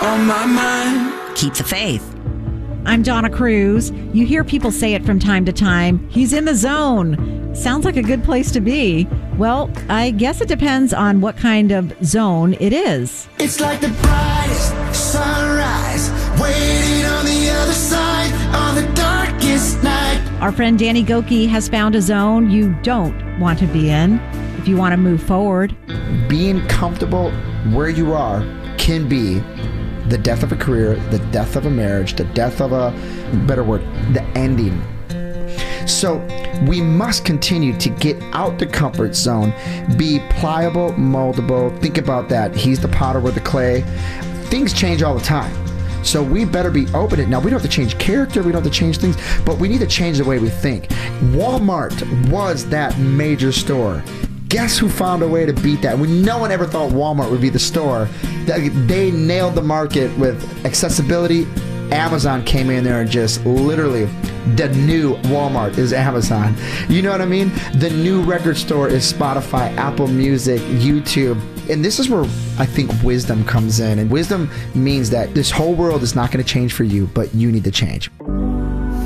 on my mind. Keep the faith. I'm Donna Cruz. You hear people say it from time to time. He's in the zone. Sounds like a good place to be. Well, I guess it depends on what kind of zone it is. It's like the brightest sunrise, waiting on the other side of the darkest night. Our friend Danny Gokey has found a zone you don't want to be in if you want to move forward. Being comfortable where you are can be the death of a career, the death of a marriage, the death of a better word, the ending. So we must continue to get out the comfort zone, be pliable, moldable. Think about that. He's the potter, we're the clay. Things change all the time. So we better be open to it. Now, we don't have to change character, we don't have to change things, but we need to change the way we think. Walmart was that major store. Guess who found a way to beat that? When no one ever thought Walmart would be the store. They nailed the market with accessibility. Amazon came in there and just literally, the new Walmart is Amazon. You know what I mean? The new record store is Spotify, Apple Music, YouTube. And this is where I think wisdom comes in. And wisdom means that this whole world is not going to change for you, but you need to change.